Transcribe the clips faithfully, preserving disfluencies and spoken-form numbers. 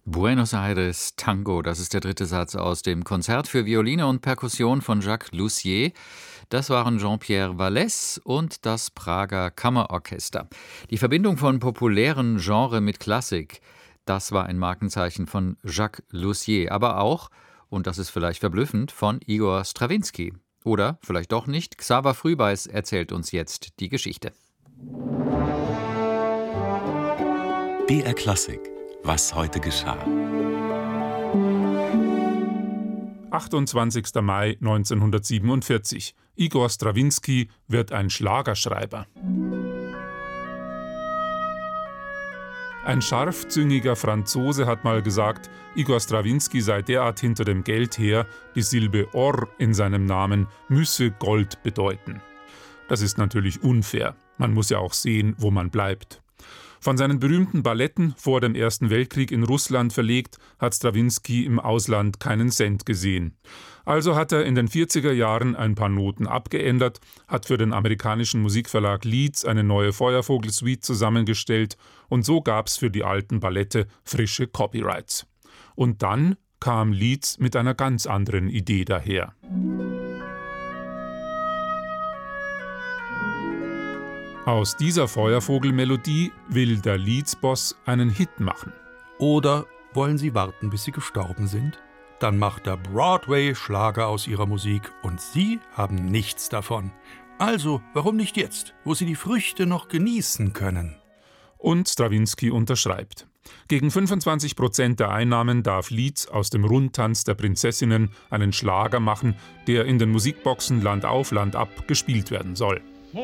Buenos Aires Tango, das ist der dritte Satz aus dem Konzert für Violine und Perkussion von Jacques Lussier. Das waren Jean-Pierre Vallès und das Prager Kammerorchester. Die Verbindung von populären Genre mit Klassik, das war ein Markenzeichen von Jacques Lussier, aber auch, und das ist vielleicht verblüffend, von Igor Strawinski. Oder vielleicht doch nicht, Xaver Frühbeis erzählt uns jetzt die Geschichte. B R Klassik. Was heute geschah. achtundzwanzigster Mai neunzehnhundertsiebenundvierzig. Igor Strawinski wird ein Schlagerschreiber. Ein scharfzüngiger Franzose hat mal gesagt, Igor Strawinski sei derart hinter dem Geld her, die Silbe Or in seinem Namen müsse Gold bedeuten. Das ist natürlich unfair. Man muss ja auch sehen, wo man bleibt. Von seinen berühmten Balletten vor dem Ersten Weltkrieg in Russland verlegt, hat Strawinski im Ausland keinen Cent gesehen. Also hat er in den vierziger Jahren ein paar Noten abgeändert, hat für den amerikanischen Musikverlag Leeds eine neue Feuervogel-Suite zusammengestellt und so gab's für die alten Ballette frische Copyrights. Und dann kam Leeds mit einer ganz anderen Idee daher. Aus dieser Feuervogelmelodie will der Leeds-Boss einen Hit machen. Oder wollen Sie warten, bis Sie gestorben sind? Dann macht der Broadway Schlager aus Ihrer Musik und Sie haben nichts davon. Also, warum nicht jetzt, wo Sie die Früchte noch genießen können? Und Strawinski unterschreibt. Gegen fünfundzwanzig Prozent der Einnahmen darf Leeds aus dem Rundtanz der Prinzessinnen einen Schlager machen, der in den Musikboxen Land auf, Land ab gespielt werden soll.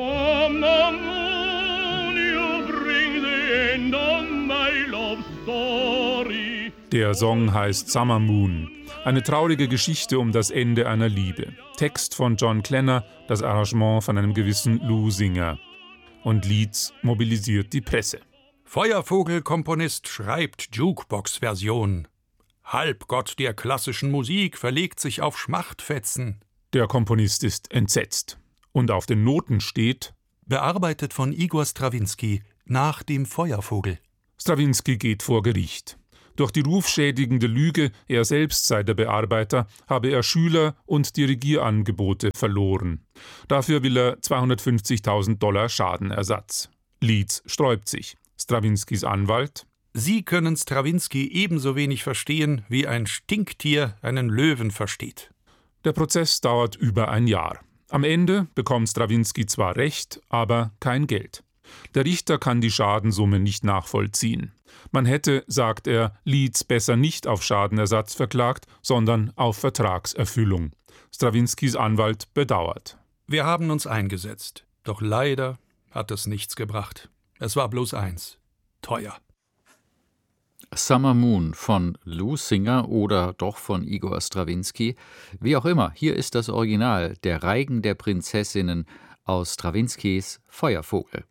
Der Song heißt Summer Moon. Eine traurige Geschichte um das Ende einer Liebe. Text von John Klenner, das Arrangement von einem gewissen Lou Singer. Und Leeds mobilisiert die Presse. Feuervogel-Komponist schreibt Jukebox-Version. Halbgott der klassischen Musik verlegt sich auf Schmachtfetzen. Der Komponist ist entsetzt. Und auf den Noten steht: Bearbeitet von Igor Strawinski nach dem Feuervogel. Strawinski geht vor Gericht. Durch die rufschädigende Lüge, er selbst sei der Bearbeiter, habe er Schüler und Dirigierangebote verloren. Dafür will er zweihundertfünfzigtausend Dollar Schadenersatz. Leeds sträubt sich. Strawinskis Anwalt: Sie können Strawinski ebenso wenig verstehen, wie ein Stinktier einen Löwen versteht. Der Prozess dauert über ein Jahr. Am Ende bekommt Strawinski zwar Recht, aber kein Geld. Der Richter kann die Schadensumme nicht nachvollziehen. Man hätte, sagt er, Leeds besser nicht auf Schadenersatz verklagt, sondern auf Vertragserfüllung. Strawinskis Anwalt bedauert. Wir haben uns eingesetzt, doch leider hat es nichts gebracht. Es war bloß eins: teuer. Summer Moon von Lou Singer oder doch von Igor Strawinski. Wie auch immer, hier ist das Original, der Reigen der Prinzessinnen aus Strawinskis Feuervogel.